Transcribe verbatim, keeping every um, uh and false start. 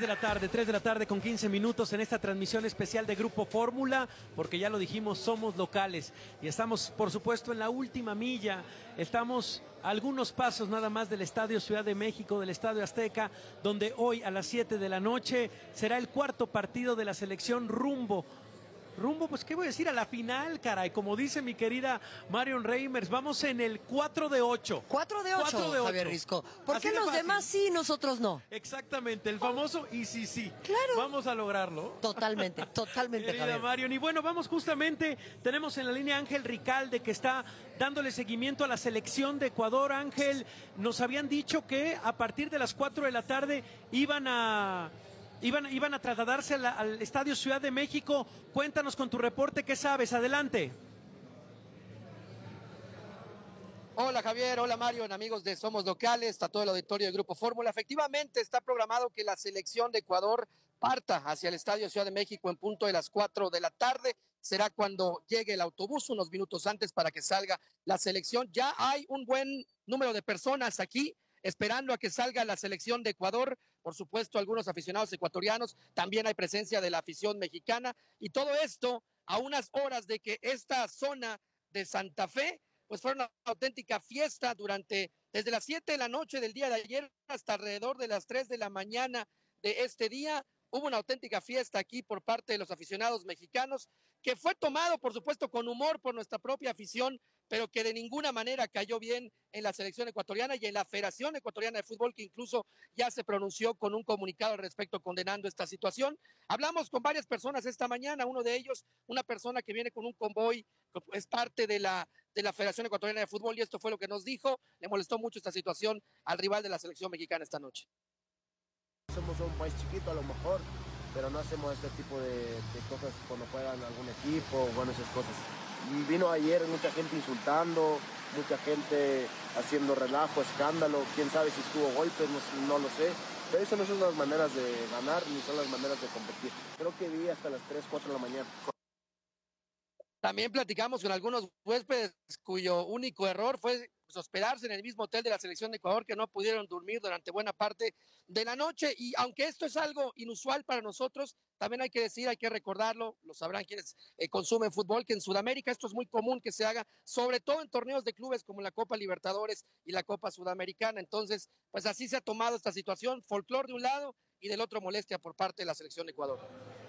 de la tarde, tres de la tarde con quince minutos en esta transmisión especial de Grupo Fórmula, porque ya lo dijimos, somos locales y estamos, por supuesto, en la última milla. Estamos a algunos pasos nada más del Estadio Ciudad de México, del Estadio Azteca, donde hoy a las siete de la noche será el cuarto partido de la selección rumbo Rumbo, pues qué voy a decir, a la final, caray, como dice mi querida Marion Reimers, vamos en el cuatro de ocho. cuatro de ocho, Javier Risco. ¿Por qué los demás sí y nosotros no? Exactamente, el famoso y sí, sí. Claro. Vamos a lograrlo. Totalmente, totalmente, querida Javier. Marion. Y bueno, vamos justamente, tenemos en la línea a Ángel Ricalde, que está dándole seguimiento a la selección de Ecuador. Ángel, nos habían dicho que a partir de las cuatro de la tarde iban a... Iban, iban a trasladarse al, al Estadio Ciudad de México. Cuéntanos con tu reporte, ¿qué sabes? Adelante. Hola Javier, hola Mario, amigos de Somos Locales, a todo el auditorio del Grupo Fórmula. Efectivamente está programado que la selección de Ecuador parta hacia el Estadio Ciudad de México en punto de las cuatro de la tarde. Será cuando llegue el autobús, unos minutos antes para que salga la selección. Ya hay un buen número de personas aquí esperando a que salga la selección de Ecuador. Por supuesto, algunos aficionados ecuatorianos, también hay presencia de la afición mexicana, y todo esto a unas horas de que esta zona de Santa Fe pues fue una auténtica fiesta durante, desde las siete de la noche del día de ayer hasta alrededor de las tres de la mañana de este día. Hubo una auténtica fiesta aquí por parte de los aficionados mexicanos, que fue tomado, por supuesto, con humor por nuestra propia afición, pero que de ninguna manera cayó bien en la selección ecuatoriana y en la Federación Ecuatoriana de Fútbol, que incluso ya se pronunció con un comunicado al respecto condenando esta situación. Hablamos con varias personas esta mañana, uno de ellos, una persona que viene con un convoy, es parte de la, de la Federación Ecuatoriana de Fútbol, y esto fue lo que nos dijo. Le molestó mucho esta situación al rival de la selección mexicana esta noche. Somos un país chiquito a lo mejor, pero no hacemos este tipo de, de cosas cuando juegan algún equipo, bueno, esas cosas. Y vino ayer mucha gente insultando, mucha gente haciendo relajo, escándalo, quién sabe si estuvo golpes, no, no lo sé, pero eso no son las maneras de ganar ni son las maneras de competir. Creo que vi hasta las tres, cuatro de la mañana. También platicamos con algunos huéspedes cuyo único error fue pues, hospedarse en el mismo hotel de la selección de Ecuador, que no pudieron dormir durante buena parte de la noche. Y aunque esto es algo inusual para nosotros, también hay que decir, hay que recordarlo, lo sabrán quienes eh, consumen fútbol, que en Sudamérica esto es muy común que se haga, sobre todo en torneos de clubes como la Copa Libertadores y la Copa Sudamericana. Entonces, pues así se ha tomado esta situación, folclor de un lado y del otro molestia por parte de la selección de Ecuador.